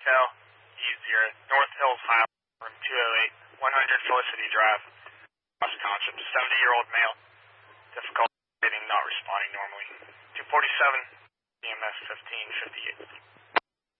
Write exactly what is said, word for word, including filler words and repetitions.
Cal, E zero, North Hills Highway, room two oh eight, one hundred Felicity Drive, Ross Township, seventy-year-old male, difficulty breathing, not responding normally. two forty-seven, E M S fifteen fifty-eight.